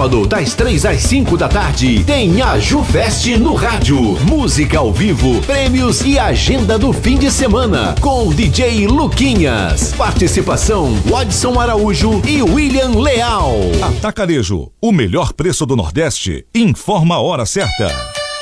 sábado, das 3 às 5 da tarde, tem a Jufest no rádio. Música ao vivo, prêmios e agenda do fim de semana, com o DJ Luquinhas. Participação, Wadson Araújo e William Leal. Atacarejo, o melhor preço do Nordeste. Informa a hora certa.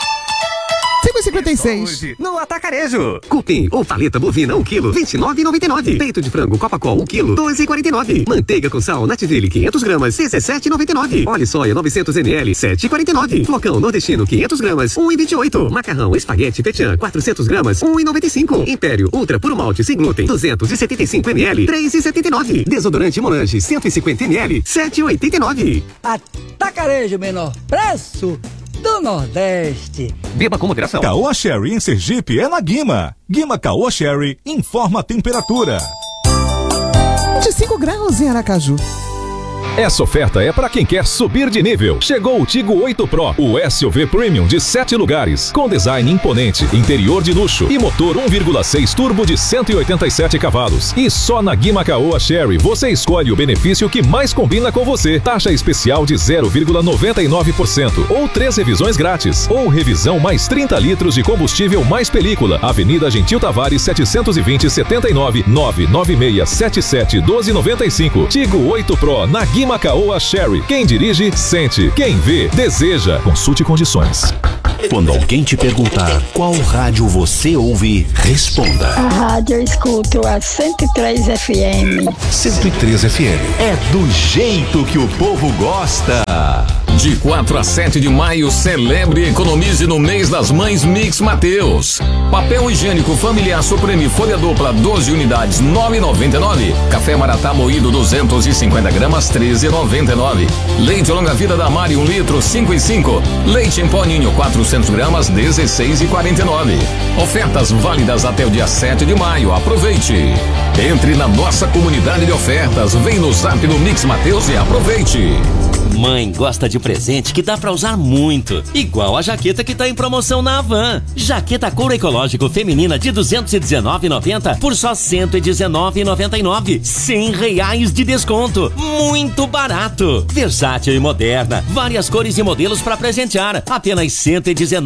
5,56. Hoje, no Atacarejo. Cupim ou paleta bovina 1 kg, R$ 29,99. Peito de frango Copacol 1 kg, R$ 12,49. Manteiga com sal Nativille 500 gramas, R$ 17,99. Óleo soia 900 ml, R$ 7,49. Flocão nordestino 500 gramas, R$ 1,28. Macarrão espaguete Petian 400 gramas, R$ 1,95. Império Ultra Puro Malte sem glúten 275 ml, R$ 3,79. Desodorante Monange 150 ml, R$ 7,89. Atacarejo, menor preço do Nordeste. Beba com moderação. Caoa Sherry em Sergipe é na Guima. Guima Caoa Sherry informa a temperatura. 25 graus em Aracaju. Essa oferta é para quem quer subir de nível. Chegou o Tigo 8 Pro, o SUV Premium de 7 lugares, com design imponente, interior de luxo e motor 1,6 turbo de 187 cavalos. E só na Guima Caoa Sherry você escolhe o benefício que mais combina com você. Taxa especial de 0,99% ou 3 revisões grátis, ou revisão mais 30 litros de combustível mais película. Avenida Gentil Tavares 720 79 99677 1295. Tigo 8 Pro na Guima Caoa Sherry. Quem dirige, sente. Quem vê, deseja. Consulte condições. Quando alguém te perguntar qual rádio você ouve, responda. A rádio eu escuto a 103 FM. 103 FM. É do jeito que o povo gosta. De 4 a 7 de maio, celebre e economize no mês das mães Mix Mateus. Papel higiênico familiar Supreme folha dupla 12 unidades, R$ 9,99. Café Maratá moído 250 gramas, R$ 13,99. Leite longa vida da Mari 1 litro, R$ 5,5. Leite em pó Ninho 400 gramas, R$ 16,49. Ofertas válidas até o dia 7 de maio. Aproveite. Entre na nossa comunidade de ofertas. Vem no Zap do Mix Mateus e aproveite. Mãe gosta de presente que dá pra usar muito. Igual a jaqueta que tá em promoção na Havan. Jaqueta couro ecológico feminina de R$ 219,90 por só R$ 119,99. R$100 de desconto. Muito barato. Versátil e moderna. Várias cores e modelos pra presentear. Apenas R$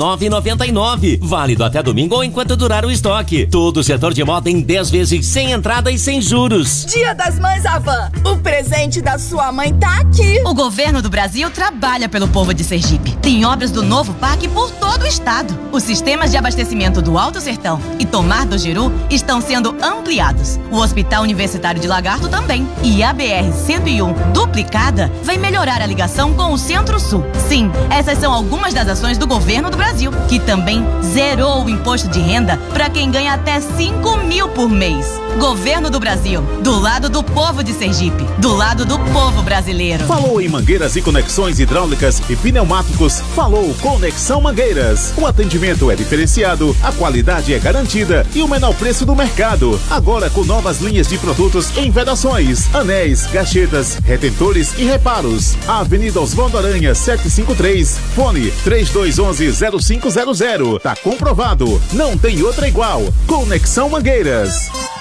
119,99. Válido até domingo ou enquanto durar o estoque. Todo o setor de moda em 10 vezes sem entrada e sem juros. Dia das Mães Havan. O presente da sua mãe tá aqui. O governo do Brasil trabalha pelo povo de Sergipe. Tem obras do novo parque por todo o estado. Os sistemas de abastecimento do Alto Sertão e Tomar do Giru estão sendo ampliados. O Hospital Universitário de Lagarto também. E a BR-101 duplicada vai melhorar a ligação com o Centro-Sul. Sim, essas são algumas das ações do governo do Brasil, que também zerou o imposto de renda para quem ganha até 5 mil por mês. Governo do Brasil, do lado do povo de Sergipe, do lado do povo brasileiro. Falou em mangueiras e conexões hidráulicas e pneumáticos, falou Conexão Mangueiras. O atendimento é diferenciado, a qualidade é garantida e o menor preço do mercado. Agora com novas linhas de produtos em vedações, anéis, gachetas, retentores e reparos. Avenida Osvaldo Aranha 753, fone 3211-0500. Tá comprovado, não tem outra igual. Conexão Mangueiras.